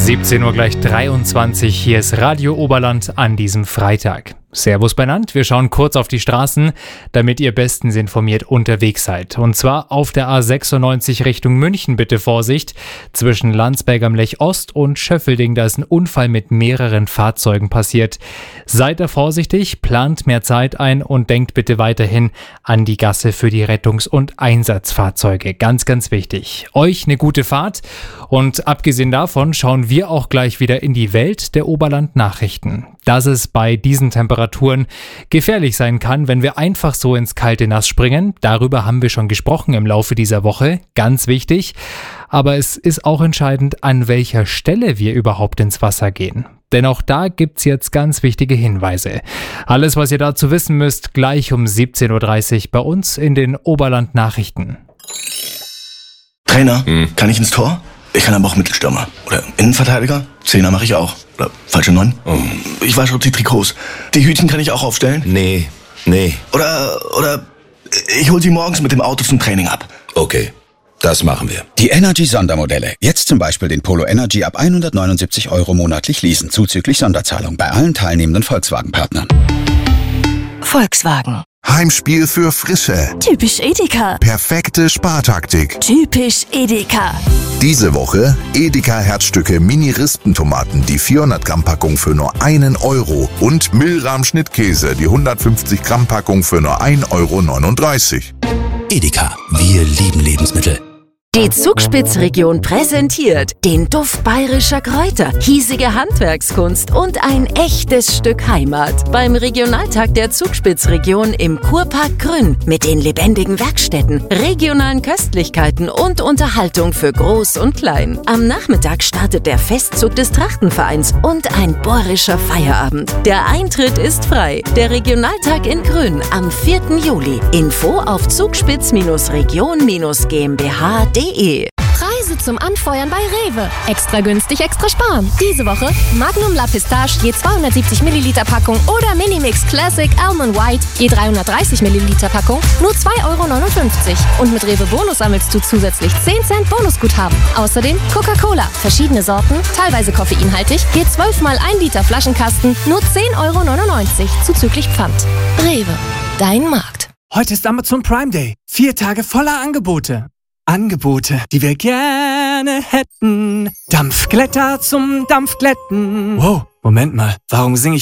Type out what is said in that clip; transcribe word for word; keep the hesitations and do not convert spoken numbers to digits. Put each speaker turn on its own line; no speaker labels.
siebzehn Uhr gleich dreiundzwanzig, hier ist Radio Oberland an diesem Freitag. Servus benannt, wir schauen kurz auf die Straßen, damit ihr bestens informiert unterwegs seid. Und zwar auf der A sechsundneunzig Richtung München, bitte Vorsicht. Zwischen Landsberg am Lech Ost und Schöffelding, da ist ein Unfall mit mehreren Fahrzeugen passiert. Seid da vorsichtig, plant mehr Zeit ein und denkt bitte weiterhin an die Gasse für die Rettungs- und Einsatzfahrzeuge. Ganz, ganz wichtig. Euch eine gute Fahrt und abgesehen davon schauen wir auch gleich wieder in die Welt der Oberland-Nachrichten. Dass es bei diesen Temperaturen gefährlich sein kann, wenn wir einfach so ins kalte Nass springen. Darüber haben wir schon gesprochen im Laufe dieser Woche. Ganz wichtig. Aber es ist auch entscheidend, an welcher Stelle wir überhaupt ins Wasser gehen. Denn auch da gibt's jetzt ganz wichtige Hinweise. Alles, was ihr dazu wissen müsst, gleich um siebzehn Uhr dreißig bei uns in den Oberland-Nachrichten.
Trainer, hm. kann ich ins Tor? Ich kann aber auch Mittelstürmer. Oder Innenverteidiger? Zehner mache ich auch. Oder falsche Neun? Oh. Ich wasche die Trikots. Die Hütchen kann ich auch aufstellen?
Nee, nee.
Oder, oder ich hol sie morgens mit dem Auto zum Training ab.
Okay, das machen wir.
Die Energy-Sondermodelle. Jetzt zum Beispiel den Polo Energy ab hundertneunundsiebzig Euro monatlich leasen, zuzüglich Sonderzahlung bei allen teilnehmenden Volkswagen-Partnern.
Volkswagen.
Heimspiel für Frische.
Typisch Edeka.
Perfekte Spartaktik.
Typisch Edeka.
Diese Woche Edeka Herzstücke Mini-Rispentomaten, die vierhundert Gramm Packung für nur einen Euro und Milram Schnittkäse, die hundertfünfzig Gramm Packung für nur ein Euro neununddreißig.
Edeka, wir lieben Lebensmittel.
Die Zugspitzregion präsentiert den Duft bayerischer Kräuter, hiesige Handwerkskunst und ein echtes Stück Heimat. Beim Regionaltag der Zugspitzregion im Kurpark Grün mit den lebendigen Werkstätten, regionalen Köstlichkeiten und Unterhaltung für Groß und Klein. Am Nachmittag startet der Festzug des Trachtenvereins und ein bohrischer Feierabend. Der Eintritt ist frei. Der Regionaltag in Grün am vierten Juli. Info auf zugspitz-region-gmbh punkt de.
Preise zum Anfeuern bei Rewe. Extra günstig, extra sparen. Diese Woche Magnum La Pistache je zweihundertsiebzig Milliliter Packung oder Minimix Classic Almond White je dreihundertdreißig Milliliter Packung nur zwei Euro neunundfünfzig. Und mit Rewe Bonus sammelst du zusätzlich zehn Cent Bonusguthaben. Außerdem Coca-Cola, verschiedene Sorten, teilweise koffeinhaltig, je zwölf mal ein Liter Flaschenkasten nur zehn Euro neunundneunzig zuzüglich Pfand. Rewe, dein Markt.
Heute ist Amazon Prime Day. Vier Tage voller Angebote. Angebote, die wir gerne hätten. Dampfglätter zum Dampfglätten. Wow, Moment mal, warum singe ich